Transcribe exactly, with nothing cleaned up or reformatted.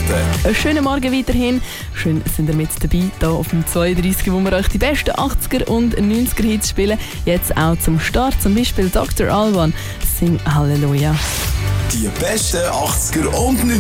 Einen schönen Morgen weiterhin. Schön sind ihr mit dabei hier auf dem zweiunddreißig, wo wir euch die besten achtziger und neunziger Hits spielen. Jetzt auch zum Start, zum Beispiel Doktor Alban, Sing Halleluja. Die besten achtziger und neunziger